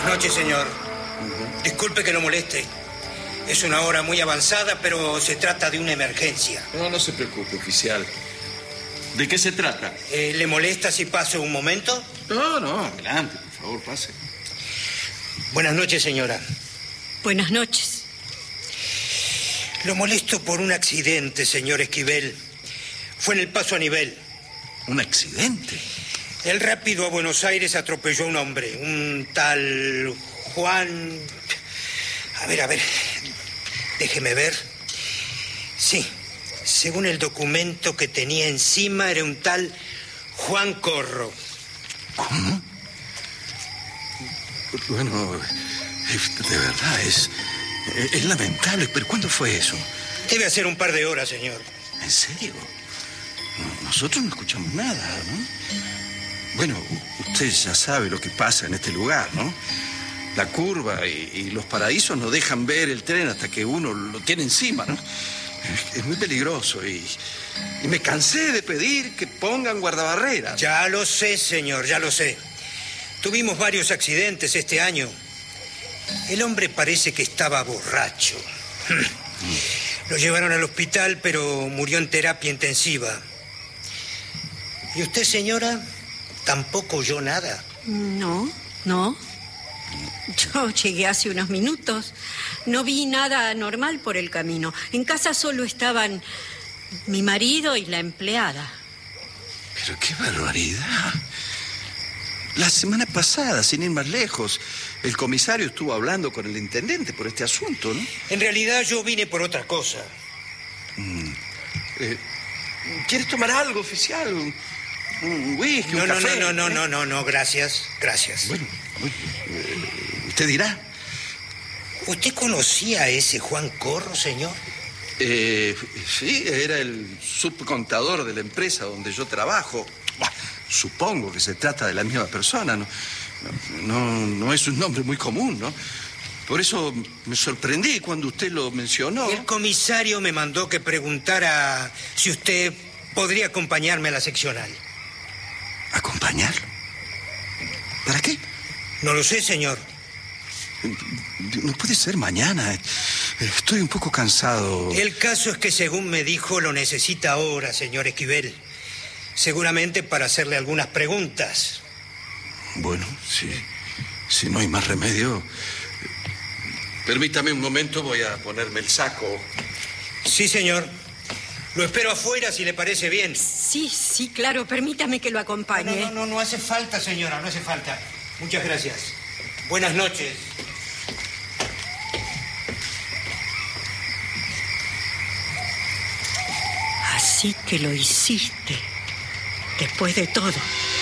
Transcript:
noches, señor. Disculpe que lo moleste. Es una hora muy avanzada, pero se trata de una emergencia. No se preocupe, oficial. ¿De qué se trata? ¿Le molesta si paso un momento? No, adelante, por favor, pase. Buenas noches, señora. Buenas noches. Lo molesto por un accidente, señor Esquivel. Fue en el paso a nivel. ¿Un accidente? El rápido a Buenos Aires atropelló a un hombre, un tal Juan... A ver, déjeme ver. Sí, según el documento que tenía encima, era un tal Juan Corro. ¿Cómo? Bueno, de verdad, es lamentable, pero ¿cuándo fue eso? Debe hacer un par de horas, señor. ¿En serio? Nosotros no escuchamos nada, ¿no? Bueno, usted ya sabe lo que pasa en este lugar, ¿no? La curva y los paraísos no dejan ver el tren hasta que uno lo tiene encima, ¿no? Es muy peligroso y me cansé de pedir que pongan guardabarreras. Ya lo sé, señor, ya lo sé. Tuvimos varios accidentes este año. El hombre parece que estaba borracho. Lo llevaron al hospital, pero murió en terapia intensiva. ¿Y usted, señora, tampoco oyó nada? No. Yo llegué hace unos minutos. No vi nada anormal por el camino. En casa solo estaban mi marido y la empleada. Pero qué barbaridad. La semana pasada, sin ir más lejos, el comisario estuvo hablando con el intendente por este asunto, ¿no? En realidad yo vine por otra cosa. ¿Quieres tomar algo, oficial? ¿Un whisky, un café? No, gracias. Bueno, usted dirá. ¿Usted conocía a ese Juan Corro, señor? Sí, era el subcontador de la empresa donde yo trabajo. Supongo que se trata de la misma persona. No es un nombre muy común, ¿no? Por eso me sorprendí cuando usted lo mencionó. El comisario me mandó que preguntara si usted podría acompañarme a la seccional. ¿Acompañarlo? ¿Para qué? No lo sé, señor. No puede ser mañana. Estoy un poco cansado. El caso es que, según me dijo, lo necesita ahora, señor Esquivel. Seguramente para hacerle algunas preguntas. Bueno, si no hay más remedio... Permítame un momento, voy a ponerme el saco. Sí, señor. Lo espero afuera, si le parece bien. Sí, claro. Permítame que lo acompañe. No hace falta, señora, no hace falta. Muchas gracias. Buenas noches. Así que lo hiciste. Después de todo.